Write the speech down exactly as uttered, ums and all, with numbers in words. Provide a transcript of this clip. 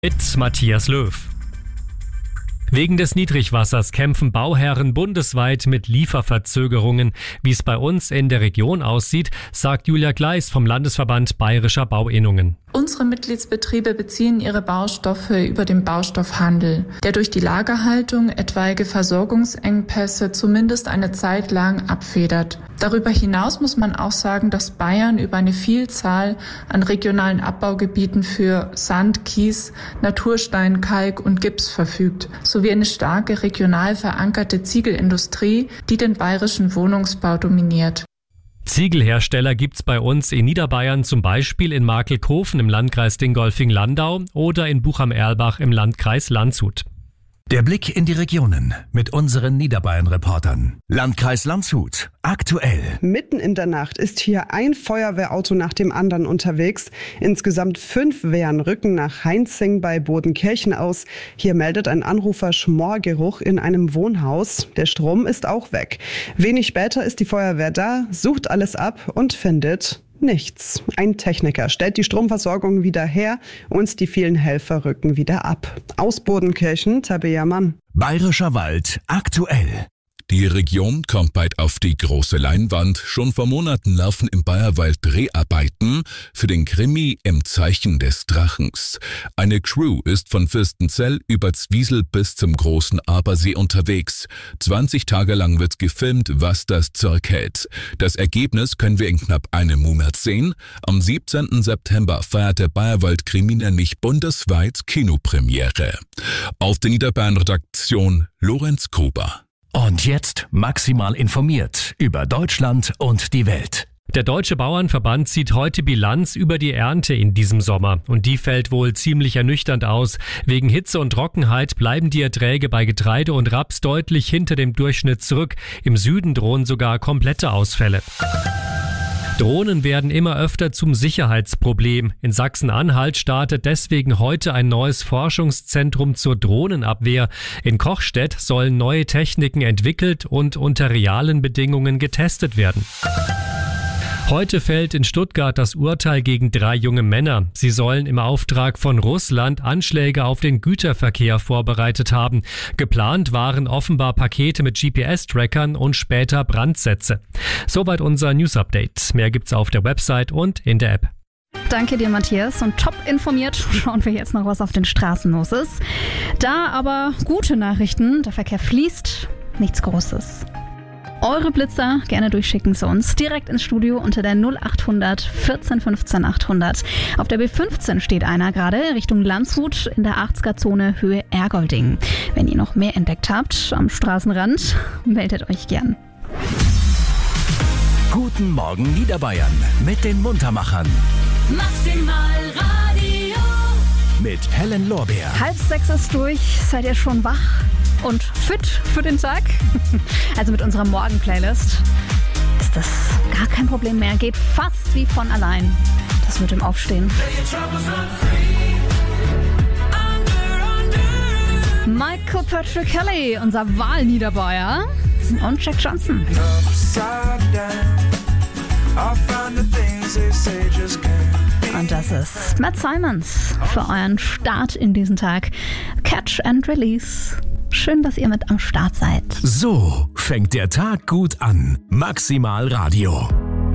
Mit Matthias Löw. Wegen des Niedrigwassers kämpfen Bauherren bundesweit mit Lieferverzögerungen. Wie es bei uns in der Region aussieht, sagt Julia Gleis vom Landesverband Bayerischer Bauinnungen. Unsere Mitgliedsbetriebe beziehen ihre Baustoffe über den Baustoffhandel, der durch die Lagerhaltung etwaige Versorgungsengpässe zumindest eine Zeit lang abfedert. Darüber hinaus muss man auch sagen, dass Bayern über eine Vielzahl an regionalen Abbaugebieten für Sand, Kies, Naturstein, Kalk und Gips verfügt, sowie eine starke regional verankerte Ziegelindustrie, die den bayerischen Wohnungsbau dominiert. Ziegelhersteller gibt's bei uns in Niederbayern, zum Beispiel in Markelkofen im Landkreis Dingolfing-Landau oder in Bucham-Erlbach im Landkreis Landshut. Der Blick in die Regionen mit unseren Niederbayern-Reportern. Landkreis Landshut, aktuell. Mitten in der Nacht ist hier ein Feuerwehrauto nach dem anderen unterwegs. Insgesamt fünf Wehren rücken nach Heinzing bei Bodenkirchen aus. Hier meldet ein Anrufer Schmorgeruch in einem Wohnhaus. Der Strom ist auch weg. Wenig später ist die Feuerwehr da, sucht alles ab und findet nichts. Ein Techniker stellt die Stromversorgung wieder her und die vielen Helfer rücken wieder ab. Aus Bodenkirchen, Tabea Mann. Bayerischer Wald, aktuell. Die Region kommt bald auf die große Leinwand. Schon vor Monaten laufen im Bayerwald Dreharbeiten für den Krimi Im Zeichen des Drachens. Eine Crew ist von Fürstenzell über Zwiesel bis zum großen Abersee unterwegs. zwanzig Tage lang wird gefilmt, was das Zeug hält. Das Ergebnis können wir in knapp einem Monat sehen. Am siebzehnten September feiert der Bayerwald Krimi nämlich bundesweit Kinopremiere. Auf der Niederbayern-Redaktion Lorenz Gruber. Und jetzt maximal informiert über Deutschland und die Welt. Der Deutsche Bauernverband zieht heute Bilanz über die Ernte in diesem Sommer. Und die fällt wohl ziemlich ernüchternd aus. Wegen Hitze und Trockenheit bleiben die Erträge bei Getreide und Raps deutlich hinter dem Durchschnitt zurück. Im Süden drohen sogar komplette Ausfälle. Drohnen werden immer öfter zum Sicherheitsproblem. In Sachsen-Anhalt startet deswegen heute ein neues Forschungszentrum zur Drohnenabwehr. In Kochstedt sollen neue Techniken entwickelt und unter realen Bedingungen getestet werden. Heute fällt in Stuttgart das Urteil gegen drei junge Männer. Sie sollen im Auftrag von Russland Anschläge auf den Güterverkehr vorbereitet haben. Geplant waren offenbar Pakete mit G P S-Trackern und später Brandsätze. Soweit unser News-Update. Mehr gibt's auf der Website und in der App. Danke dir, Matthias. Und top informiert schauen wir jetzt noch, was auf den Straßen los ist. Da aber gute Nachrichten. Der Verkehr fließt. Nichts Großes. Eure Blitzer gerne durchschicken zu uns direkt ins Studio unter der null acht hundert vierzehn fünfzehn achthundert. Auf der B fünfzehn steht einer gerade Richtung Landshut in der achtziger-Zone Höhe Ergolding. Wenn ihr noch mehr entdeckt habt am Straßenrand, meldet euch gern. Guten Morgen Niederbayern mit den Muntermachern. Maximal Radio. Mit Helen Lorbeer. Halb sechs ist durch. Seid ihr schon wach und fit für den Tag? Also mit unserer Morgen-Playlist ist das gar kein Problem mehr. Geht fast wie von allein. Das mit dem Aufstehen. Michael Patrick Kelly, unser Wahlniederbayer. Und Jack Johnson. Und das ist Matt Simons für euren Start in diesen Tag. Catch and Release. Schön, dass ihr mit am Start seid. So fängt der Tag gut an. Maximal Radio.